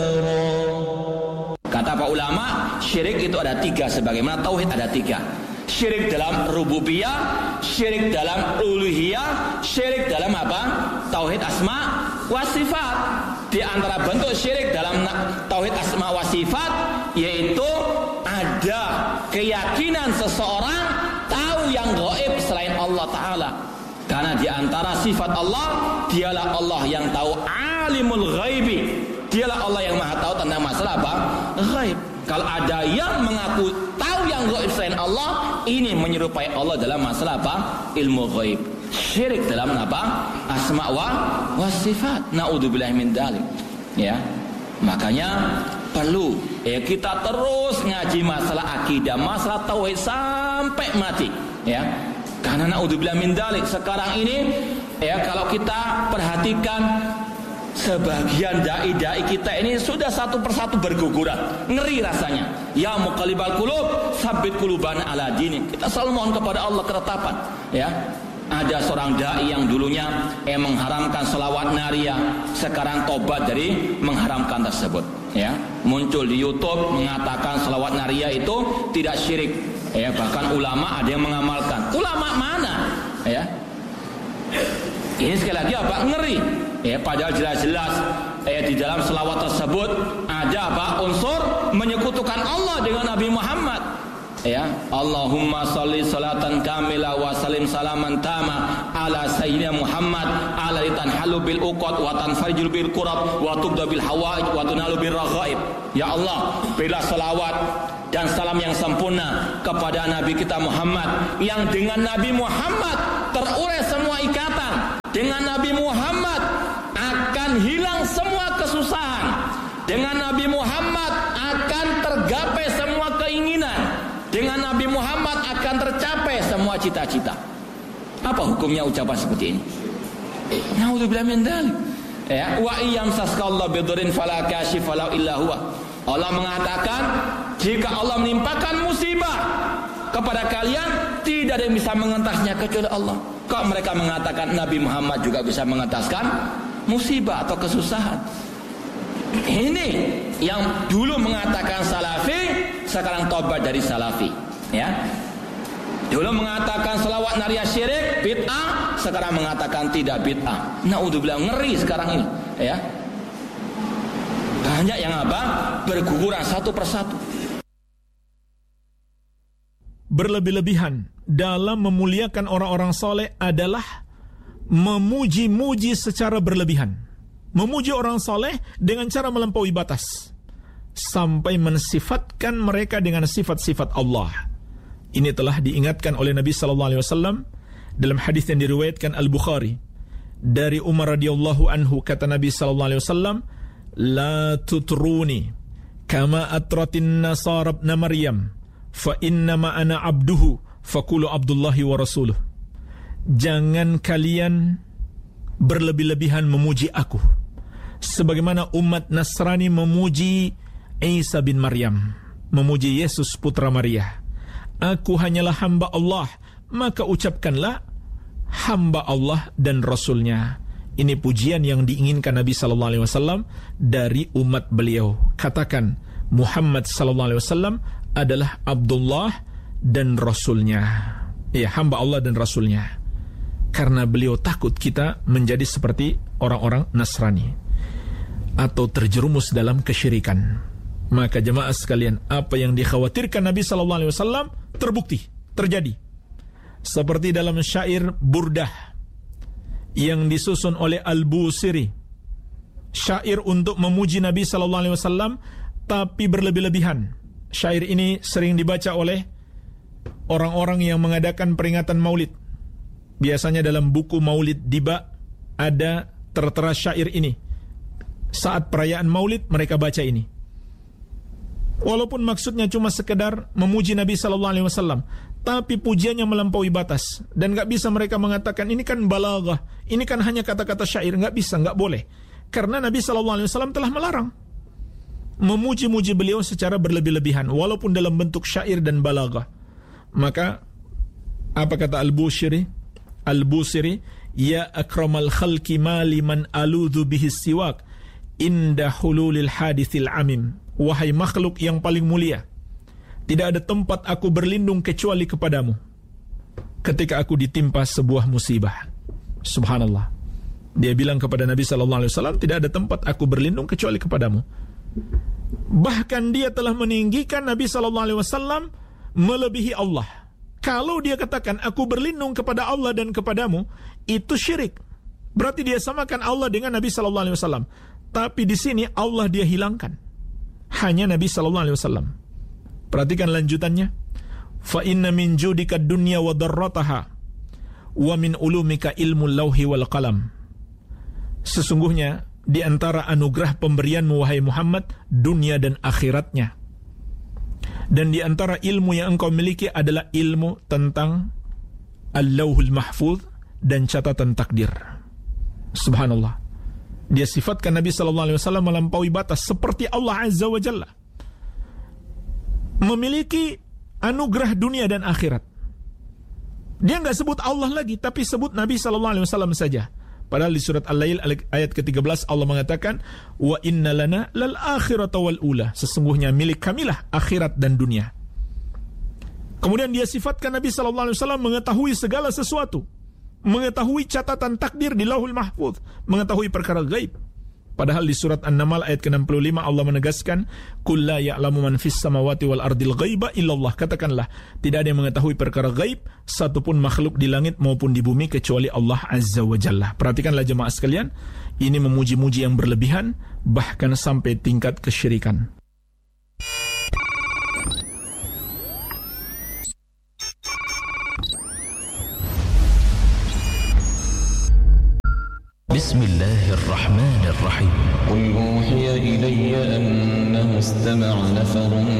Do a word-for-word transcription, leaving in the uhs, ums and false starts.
Kata para ulama, syirik itu ada tiga, sebagaimana tauhid ada tiga. Syirik dalam rububiyah, syirik dalam uluhiyah, syirik dalam apa? Tauhid asma wa sifat. Di antara bentuk syirik dalam tauhid asma wa sifat yaitu ada keyakinan seseorang tahu yang gaib selain Allah Ta'ala. Karena di antara sifat Allah, dialah Allah yang tahu alimul ghaibi. Dialah Allah yang maha tahu tentang masalah apa? Ghaib. Kalau ada yang mengaku tahu yang gaib selain Allah, ini menyerupai Allah dalam masalah apa? Ilmu gaib. Syirik dalam apa? Asma wa wasifat. Naudzubillahi min dzalik. Ya. Makanya perlu ya kita terus ngaji masalah akidah, masalah tauhid sampai mati, ya. Karena naudzubillahi min dzalik sekarang ini ya kalau kita perhatikan sebagian dai-dai kita ini sudah satu persatu berguguran, ngeri rasanya. Ya muqallibal qulub, tsabbit qulubana ala dinik. Kita selalu mohon kepada Allah ketetapan, ya. Ada seorang dai yang dulunya eh, mengharamkan selawat nariyah, sekarang tobat dari mengharamkan tersebut, ya. Muncul di YouTube mengatakan selawat nariyah itu tidak syirik, ya. Bahkan ulama ada yang mengamalkan. Ulama mana, ya? Ini sekali lagi apa? Ngeri. Ya, padahal jelas-jelas eh, di dalam selawat tersebut ada apa? Unsur menyekutukan Allah dengan Nabi Muhammad. Ya, Allahumma sholli salatan kamila wa salim salaman tama ala sayyidina Muhammad ala tanhalu bil uqad wa tanfarijul bil qurab wa tubda bil hawaij wa tunalu bil raghaib. Ya Allah, berilah selawat dan salam yang sempurna kepada Nabi kita Muhammad, yang dengan Nabi Muhammad terurai semua ikatan. Dengan Nabi Muhammad akan hilang semua kesusahan. Dengan Nabi Muhammad akan tergapai semua keinginan. Dengan Nabi Muhammad akan tercapai semua cita-cita. Apa hukumnya ucapan seperti ini? Naudzubillahi min dzalik. Ya, wa iyamsaskallahu bidurrin fala kashifa lahu illa huwa. Allah mengatakan, jika Allah menimpakan musibah kepada kalian, tidak ada yang bisa mengentasnya kecuali Allah. Kok mereka mengatakan Nabi Muhammad juga bisa mengentaskan musibah atau kesusahan? Ini yang dulu mengatakan salafi, sekarang tobat dari salafi, ya. Dulu mengatakan selawat nariyah syirik bid'ah, sekarang mengatakan tidak bid'ah. Naudzubillah, ngeri sekarang ini, ya. Banyak yang apa? Berguguran satu persatu. Berlebih-lebihan dalam memuliakan orang-orang soleh adalah memuji-muji secara berlebihan. Memuji orang soleh dengan cara melampaui batas, sampai mensifatkan mereka dengan sifat-sifat Allah. Ini telah diingatkan oleh Nabi sallallahu alaihi wasallam dalam hadis yang diriwayatkan Al-Bukhari dari Umar radhiyallahu anhu. Kata Nabi sallallahu alaihi wasallam, la tutruni kama atratin nasara ibn Maryam fa innama ana abduhu faqulu abdullahi wa rasuluh. Jangan kalian berlebih-lebihan memuji aku sebagaimana umat Nasrani memuji Isa bin Maryam, memuji Yesus putra Maria. Aku hanyalah hamba Allah, maka ucapkanlah hamba Allah dan Rasulnya. Ini pujian yang diinginkan Nabi sallallahu alaihi wasallam dari umat beliau. Katakan Muhammad sallallahu alaihi wasallam adalah Abdullah dan Rasulnya, ya, hamba Allah dan Rasulnya. Karena beliau takut kita menjadi seperti orang-orang Nasrani atau terjerumus dalam kesyirikan. Maka jemaah sekalian, apa yang dikhawatirkan Nabi sallallahu alaihi wasallam terbukti, terjadi. Seperti dalam syair Burdah yang disusun oleh Al-Busiri, syair untuk memuji Nabi sallallahu alaihi wasallam tapi berlebih-lebihan. Syair ini sering dibaca oleh orang-orang yang mengadakan peringatan Maulid. Biasanya dalam buku Maulid Diba ada tertera syair ini. Saat perayaan Maulid mereka baca ini. Walaupun maksudnya cuma sekedar memuji Nabi sallallahu alaihi wasallam, tapi pujiannya melampaui batas dan enggak bisa mereka mengatakan ini kan balaghah, ini kan hanya kata-kata syair. Enggak bisa, enggak boleh. Karena Nabi sallallahu alaihi wasallam telah melarang memuji-muji beliau secara berlebih-lebihan walaupun dalam bentuk syair dan balaghah. Maka apa kata Al-Busiri? Al-Busiri, ya akramal khalqi ma liman aludhu bihi siwak inda hululil hadithil amim, wahai makhluk yang paling mulia, tidak ada tempat aku berlindung kecuali kepadamu ketika aku ditimpa sebuah musibah. Subhanallah. Dia bilang kepada Nabi sallallahu alaihi wasallam, tidak ada tempat aku berlindung kecuali kepadamu. Bahkan dia telah meninggikan Nabi sallallahu alaihi wasallam melebihi Allah. Kalau dia katakan aku berlindung kepada Allah dan kepadamu, itu syirik. Berarti dia samakan Allah dengan Nabi sallallahu alaihi wasallam. Tapi di sini Allah dia hilangkan. Hanya Nabi sallallahu alaihi wasallam. Perhatikan lanjutannya. Fa inna min judika dunya wa darrataha wa min ulumika ilmu lauhi wal qalam. Sesungguhnya di antara anugerah pemberianmu wahai Muhammad, dunia dan akhiratnya. Dan di antara ilmu yang engkau miliki adalah ilmu tentang Al-Lauhul Mahfuz dan catatan takdir. Subhanallah. Dia sifatkan Nabi sallallahu alaihi wasallam melampaui batas seperti Allah Azza wa Jalla. Memiliki anugerah dunia dan akhirat. Dia enggak sebut Allah lagi, tapi sebut Nabi sallallahu alaihi wasallam saja. Padahal di surat Al-Lail ayat ke tiga belas Allah mengatakan, wa inna lana lal akhirata wal ula. Sesungguhnya milik kamilah akhirat dan dunia. Kemudian dia sifatkan Nabi sallallahu alaihi wasallam mengetahui segala sesuatu, mengetahui catatan takdir di Lauhul Mahfuz, mengetahui perkara gaib. Padahal di surat An-Naml ayat ke enam puluh lima Allah menegaskan, qul la ya'lamu man fis samawati wal ardil ghaiba illallah. Katakanlah, tidak ada yang mengetahui perkara gaib satupun makhluk di langit maupun di bumi kecuali Allah Azza wa Jalla. Perhatikanlah jemaah sekalian, ini memuji-muji yang berlebihan bahkan sampai tingkat kesyirikan. Bismillahirrahmanirrahim. Qul uhiya ilayya annahu istama'a nafarun